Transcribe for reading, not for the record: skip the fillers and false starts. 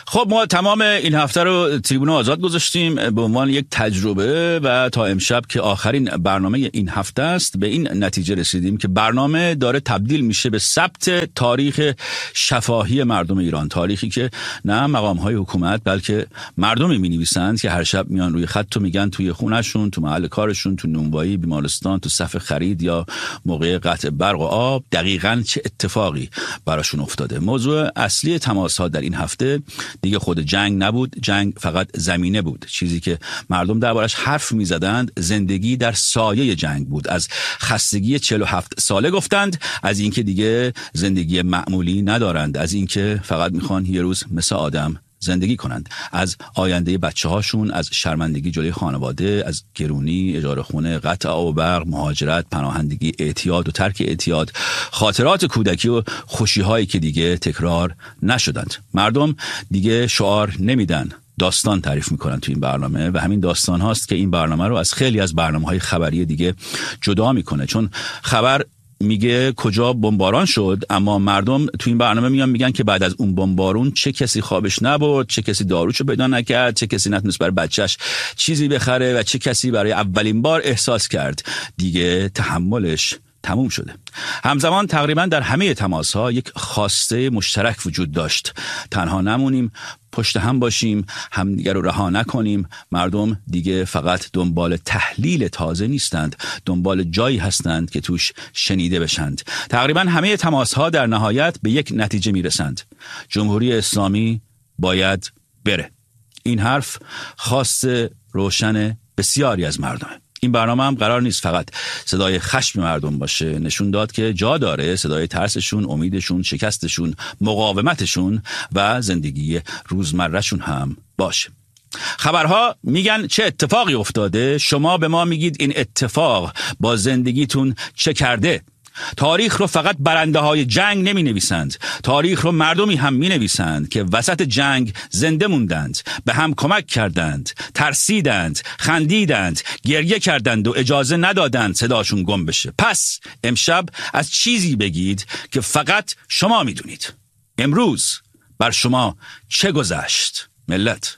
خب ما تمام این هفته رو تریبون آزاد گذاشتیم به عنوان یک تجربه و تا امشب که آخرین برنامه این هفته است به این نتیجه رسیدیم که برنامه داره تبدیل میشه به ثبت تاریخ شفاهی مردم ایران، تاریخی که نه مقام‌های حکومت بلکه مردمی می‌نویسند که هر شب میان روی خط و میگن توی خونه‌شون، تو محل کارشون، تو نونوایی، بیمارستان، تو صف خرید یا موقع قطع برق و آب دقیقاً چه اتفاقی براشون افتاده. موضوع اصلی تماس‌ها در این هفته دیگه خود جنگ نبود، جنگ فقط زمینه بود. چیزی که مردم دربارش حرف می‌زدند زندگی در سایه جنگ بود. از خستگی 47 ساله گفتند، از اینکه دیگه زندگی معمولی ندارند، از اینکه فقط میخوان یه روز مثل آدم زندگی کنند، از آینده بچه‌هاشون، از شرمندگی جلوی خانواده، از گرونی، اجاره خونه، قطع آب و برق، مهاجرت، پناهندگی، اعتیاد و ترک اعتیاد، خاطرات کودکی و خوشی‌هایی که دیگه تکرار نشدند. مردم دیگه شعار نمیدن، داستان تعریف میکنن تو این برنامه و همین داستان هاست که این برنامه رو از خیلی از برنامه‌های خبری دیگه جدا میکنه. چون خبر میگه کجا بمباران شد، اما مردم تو این برنامه میگن که بعد از اون بمبارون چه کسی خوابش نبرد، چه کسی داروشو پیدا نکرد، چه کسی نتونست برای بچهش چیزی بخره و چه کسی برای اولین بار احساس کرد دیگه تحملش تموم شده. همزمان تقریبا در همه تماس‌ها یک خواسته مشترک وجود داشت: تنها نمونیم، پشت هم باشیم، همدیگر رو رها نکنیم. مردم دیگه فقط دنبال تحلیل تازه نیستند، دنبال جایی هستند که توش شنیده بشند. تقریبا همه تماس‌ها در نهایت به یک نتیجه میرسند: جمهوری اسلامی باید بره. این حرف خاص روشن بسیاری از مردم. این برنامه هم قرار نیست فقط صدای خشم مردم باشه، نشون داد که جا داره صدای ترسشون، امیدشون، شکستشون، مقاومتشون و زندگی روزمرهشون هم باشه. خبرها میگن چه اتفاقی افتاده، شما به ما میگید این اتفاق با زندگیتون چه کرده. تاریخ رو فقط برنده های جنگ نمی نویسند، تاریخ رو مردمی هم می نویسند که وسط جنگ زنده موندند، به هم کمک کردند، ترسیدند، خندیدند، گریه کردند و اجازه ندادند صداشون گم بشه. پس امشب از چیزی بگید که فقط شما می دونید. امروز بر شما چه گذشت ملت؟